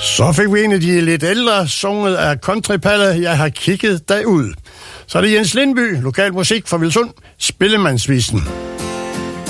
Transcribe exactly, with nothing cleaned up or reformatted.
Så fik vi en af de lidt ældre, sunget af Countrypalle, Jeg har kigget dig ud. Så er det Jens Lindby, lokal musik fra Vilsund, Spillemandsvisen.